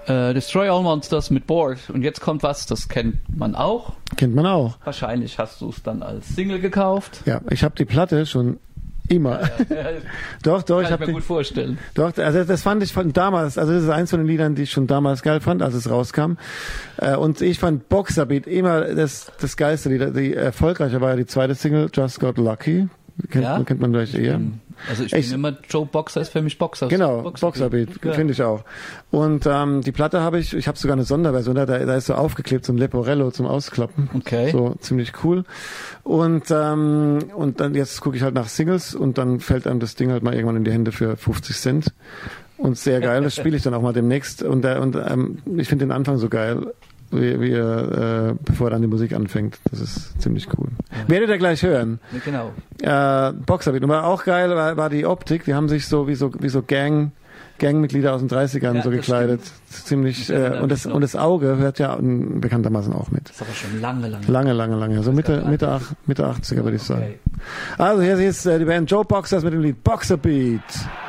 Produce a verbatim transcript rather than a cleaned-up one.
Äh, Destroy All Monsters mit Bored. Und jetzt kommt was, das kennt man auch. Kennt man auch. Wahrscheinlich hast du es dann als Single gekauft. Ja, ich habe die Platte schon immer. Ja, ja, ja. doch, doch. Kann ich habe mir die, gut vorstellen. Doch, also das fand ich von damals, also das ist eins von den Liedern, die ich schon damals geil fand, als es rauskam. Äh, und ich fand Boxer Beat immer das, das geilste Lied. Die erfolgreiche war ja die zweite Single, Just Got Lucky. Kennt, ja? kennt man vielleicht eher. Also ich Echt? bin immer, Joe Boxer ist für mich Boxer. Genau, Boxerbeat, Boxerbeat, ja. Finde ich auch. Und ähm, die Platte habe ich, ich habe sogar eine Sonderversion, da, da ist so aufgeklebt, so ein Leporello zum Ausklappen. Okay. So ziemlich cool. Und ähm, und dann jetzt gucke ich halt nach Singles und dann fällt einem das Ding halt mal irgendwann in die Hände für fünfzig Cent. Und sehr geil, das spiele ich dann auch mal demnächst. Und, der, und ähm, ich finde den Anfang so geil, wie, wie er, äh, bevor dann die Musik anfängt. Das ist ziemlich cool. Ja. Werdet ihr gleich hören. Ja, genau. Äh, Boxerbeat. Und war auch geil, war, war die Optik. Die haben sich so wie so, wie so Gang, Gangmitglieder aus den dreißigern ja, so gekleidet. Ziemlich, äh, und das, und das Auge hört ja bekanntermaßen auch mit. Das ist aber schon lange, lange. Lange, lange, lange. Also Mitte, Mitte, ach, Mitte achtziger würde ich sagen. Okay. Also hier ist äh, die Band Joe Boxers mit dem Lied Boxerbeat.